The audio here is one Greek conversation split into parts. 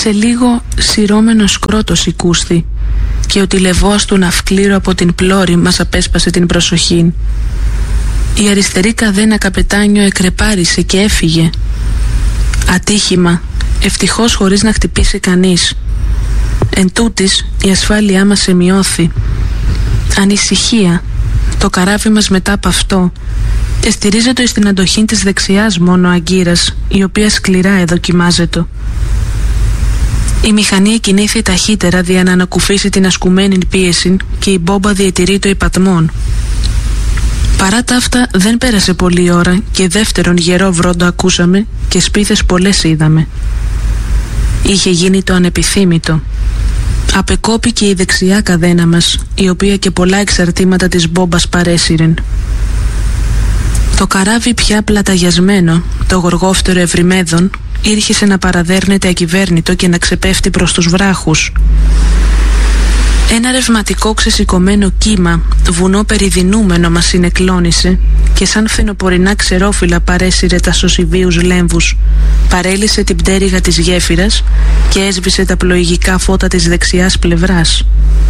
Σε λίγο σειρώμενος κρότος οικούσθη και ο τηλεβός του ναυκλήρου από την πλώρη μας απέσπασε την προσοχή. Η αριστερή καδένα καπετάνιο εκρεπάρισε και έφυγε. Ατύχημα, ευτυχώς χωρίς να χτυπήσει κανείς. Εν τούτης η ασφάλειά μας εμειώθη. Ανησυχία, το καράβι μας μετά από αυτό εστηρίζεται στην αντοχή της δεξιάς μόνο αγκύρας, η οποία σκληρά εδοκιμάζεται. Η μηχανή κινήθη ταχύτερα δια να ανακουφίσει την ασκουμένη πίεση και η μπόμπα διατηρεί το υπατμόν. Παρά τα αυτά δεν πέρασε πολλή ώρα και δεύτερον γερό βρόντο ακούσαμε και σπίθες πολλές είδαμε. Είχε γίνει το ανεπιθύμητο. Απεκόπηκε η δεξιά καδένα μας, η οποία και πολλά εξαρτήματα της μπόμπας παρέσυρεν. Το καράβι πια πλαταγιασμένο, το γοργόφτερο ευρυμέδων, ήρχισε να παραδέρνεται ακυβέρνητο και να ξεπέφτει προς τους βράχους. Ένα ρευματικό ξεσηκωμένο κύμα, βουνό περιδεινούμενο, μας συνεκλώνησε και σαν φθινοπορεινά ξερόφυλλα παρέσυρε τα σωσιβίους λέμβους, παρέλυσε την πτέρυγα της γέφυρας και έσβησε τα πλοηγικά φώτα της δεξιάς πλευράς.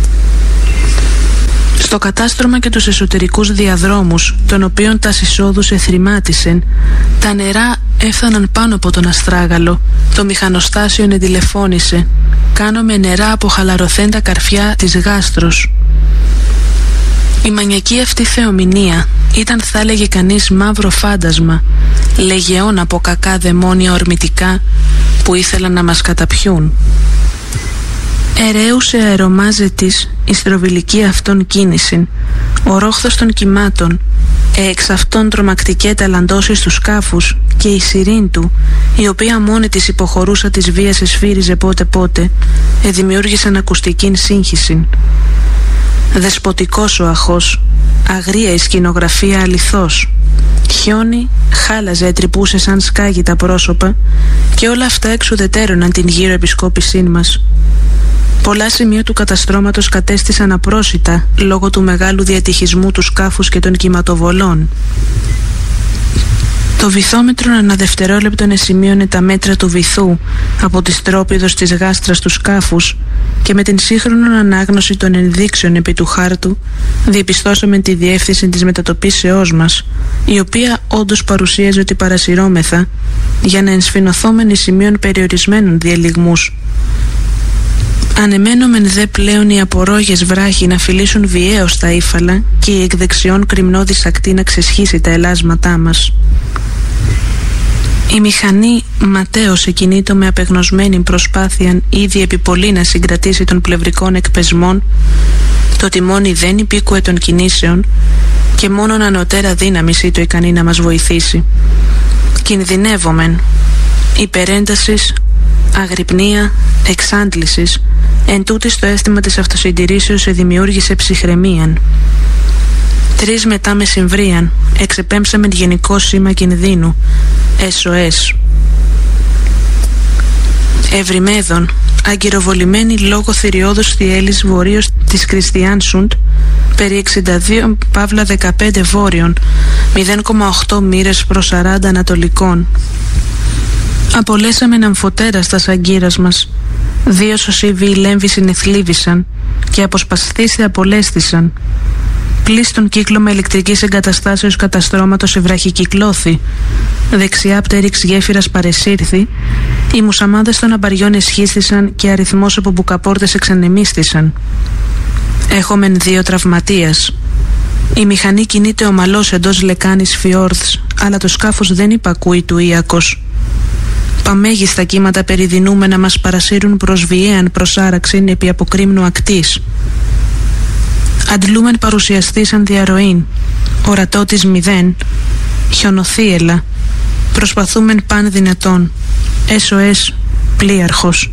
Στο κατάστρωμα και τους εσωτερικούς διαδρόμους, των οποίων τα εισόδους εθρημάτισεν, τα νερά έφταναν πάνω από τον αστράγαλο, το μηχανοστάσιο εντηλεφώνησε, κάνω με νερά από χαλαρωθέντα καρφιά της γάστρος. Η μανιακή αυτή θεομηνία ήταν, θα έλεγε κανείς, μαύρο φάντασμα, λεγεών από κακά δαιμόνια ορμητικά που ήθελαν να μας καταπιούν. Ερέουσε αερομάζε της η στροβιλική αυτών κίνηση, ο ρόχθος των κυμάτων, εξ αυτών τρομακτικέ ταλαντώσεις του σκάφους και η σιρήν του, η οποία μόνη της υποχωρούσα της βίας εσφύριζε πότε πότε, δημιούργησαν ακουστικήν σύγχυση. Δεσποτικός ο αχός, αγρία η σκηνογραφία αληθώς. Χιόνι, χάλαζε, τρυπούσε σαν σκάγι τα πρόσωπα και όλα αυτά εξουδετέρωναν την γύρω επισκόπησήν μας. Πολλά σημεία του καταστρώματος κατέστησαν απρόσιτα λόγω του μεγάλου διατυχισμού του σκάφους και των κυματοβολών. Το βυθόμετρο ανά δευτερόλεπτον εσημείωνε τα μέτρα του βυθού από τις τρόπιδος της γάστρας του σκάφους και με την σύγχρονη ανάγνωση των ενδείξεων επί του χάρτου διεπιστώσαμε τη διεύθυνση της μετατοπίσεώς μας, η οποία όντως παρουσίαζε ότι παρασυρώμεθα για να ενσφινωθόμεν σημείων περιορισμένων διαλυγμούς. Ανεμένομεν δε πλέον οι απορρόγες βράχοι να φιλήσουν βιαίως τα ύφαλα και η εκ δεξιών κρυμνώδης ακτή να ξεσχίσει τα ελάσματά μας. Η μηχανή ματέως εκινήτω με απεγνωσμένη προσπάθεια ήδη επί πολύ να συγκρατήσει των πλευρικών εκπεσμών, το τιμόνι δεν υπήκουε των κινήσεων και μόνον ανωτέρα δύναμης ήτο ικανή να μας βοηθήσει. Κινδυνεύομεν υπερέντασης, αγρυπνία, εξάντλησης, εν τούτης το αίσθημα της αυτοσυντηρήσεως δημιούργησε ψυχραιμίαν. 3 μετά μεσημβρίαν εξεπέμψαμε γενικό σήμα κινδύνου, SOS. Ευρυμέδων, αγκυροβολημένη λόγω θηριώδους θιέλης βορείως της Κριστιάνσουντ, περί 62-15 βόρειων, 0,8 μοίρες προς 40 ανατολικών. Απολέσαμε αμφωτέρα στα αγκύρας μας. 2 σωσίβοι λέμβοι συνεθλίβησαν και αποσπασθείς απολέστησαν. Πλήστον κύκλωμα ηλεκτρικής εγκαταστάσεως καταστρώματος ευραχικυκλώθη. Δεξιά πτέρυξ γέφυρας παρεσύρθη. Οι μουσαμάδες των αμπαριών εσχίστησαν και αριθμός από μπουκαπόρτες εξανεμίστησαν. Έχομεν 2 τραυματίας. Η μηχανή κινείται ομαλώς εντός λεκάνης φιόρδς, αλλά το σκάφος δεν υπακούει του ίακος. Παμέγιστα κύματα περιδεινούμενα μας παρασύρουν προς βιαίαν προσάραξην επί αποκρίμνου ακτής. Αντλούμεν παρουσιαστήσαν διαρροήν, ορατότης 0, χιονοθύελα, προσπαθούμεν παν δυνατόν, SOS πλοίαρχος.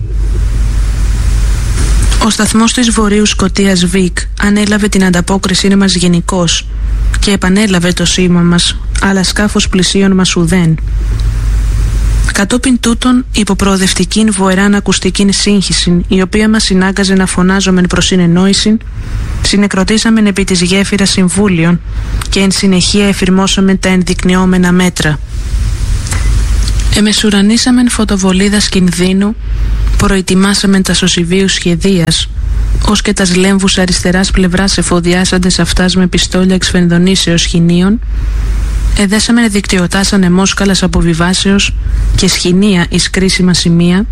Ο σταθμός της Βορείου Σκωτίας ΒΙΚ ανέλαβε την ανταπόκρισή μας γενικώς και επανέλαβε το σήμα μας, αλλά σκάφος πλησίων μας ουδέν. Κατόπιν τούτον υποπροοδευτικήν βοεράν ακουστικήν σύγχυση, η οποία μας συνάγκαζε να φωνάζομεν προς συνεννόηση, συνεκροτήσαμεν επί της γέφυρας συμβούλιων και εν συνεχεία εφηρμόσαμεν τα ενδεικνυόμενα μέτρα. Εμεσουρανίσαμεν φωτοβολίδας κινδύνου, προετοιμάσαμεν τα σωσιβίους σχεδίας, ως και τας λέμβους αριστεράς πλευράς εφοδιάσαντες αυτάς με πιστόλια εξφενδονήσεως χινίων, εδέσαμεν δικτυωτάς ανεμόσκαλας αποβιβάσεως και σχοινία εις κρίσιμα σημεία,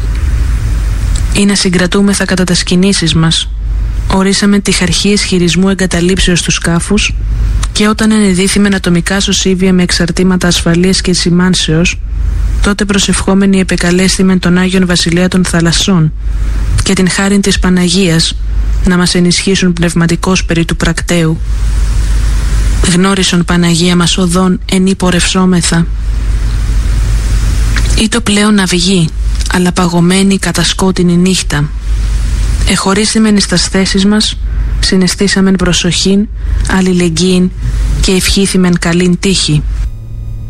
ή να συγκρατούμεθα κατά τας κινήσεις μας. Ορίσαμε τη χαρχή ισχυρισμού εγκαταλείψεως του σκάφους, και όταν ενεδίθημεν ατομικά σωσίβια με εξαρτήματα ασφαλείας και σημάνσεως, τότε προσευχόμενοι επεκαλέστημεν τον Άγιον Βασιλέα των Θαλασσών και την χάριν της Παναγίας να μας ενισχύσουν πνευματικώς περί του πρακτέου. Γνώρισον Παναγία μας οδόν εν υπορευσόμεθα. Ήτο πλέον αυγή, αλλά παγωμένη κατά σκότεινη νύχτα. Εχωρίστημεν εις τας θέσεις μας, συναισθήσαμεν προσοχήν, αλληλεγγύην και ευχήθημεν καλήν τύχη.